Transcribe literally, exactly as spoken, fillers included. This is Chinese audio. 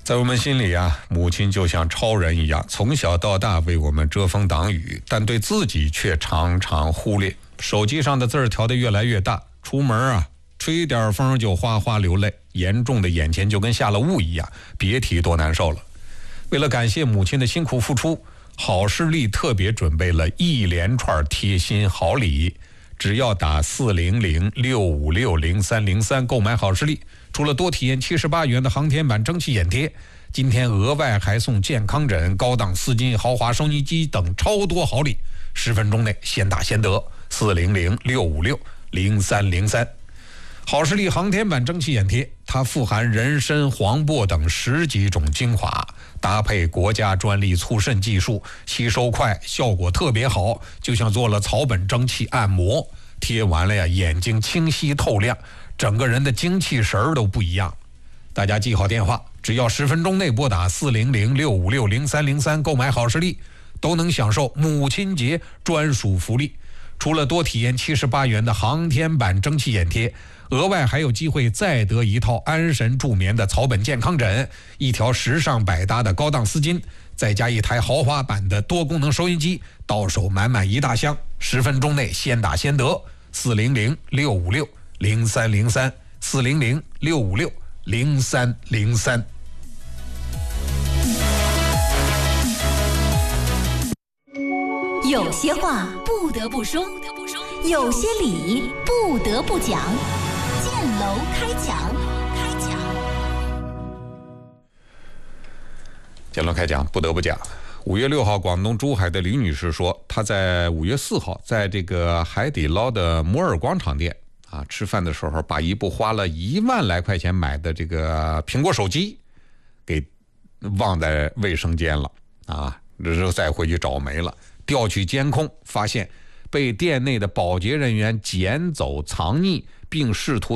在我们心里啊，母亲就像超人一样，从小到大为我们遮风挡雨，但对自己却常常忽略。手机上的字儿调得越来越大，出门啊吹点风就哗哗流泪，严重的眼前就跟下了雾一样，别提多难受了。为了感谢母亲的辛苦付出，好视力特别准备了一连串贴心好礼。只要打四零零六五六零三零三购买好视力，除了多体验七十八元的航天版蒸汽眼贴，今天额外还送健康枕、高档丝巾、豪华收音机等超多好礼，十分钟内先打先得。四零零六五六零三零三。好视力航天版蒸汽眼贴，它富含人参、黄柏等十几种精华，搭配国家专利促渗技术，吸收快，效果特别好，就像做了草本蒸汽按摩。贴完了呀，眼睛清晰透亮，整个人的精气神儿都不一样。大家记好电话，只要十分钟内拨打四零零六五六零三零三购买好视力，都能享受母亲节专属福利。除了多体验七十八元的航天版蒸汽眼贴，额外还有机会再得一套安神助眠的草本健康枕，一条时尚百搭的高档丝巾，再加一台豪华版的多功能收音机，到手满满一大箱，十分钟内先打先得。四零零六五六零三零三，四零零六五六零三零三。 有些话不得不说，有些理不得不讲。建楼开讲，开讲。 建楼开讲，不得不讲。五月六号，广东珠海的李女士说，她在五月四号在这个海底捞的摩尔广场店啊吃饭的时候，把一部花了一万来块钱买的这个苹果手机给忘在卫生间了啊，这时候再回去找没了。调取监控，发现被店内的保洁人员捡走藏匿，并试图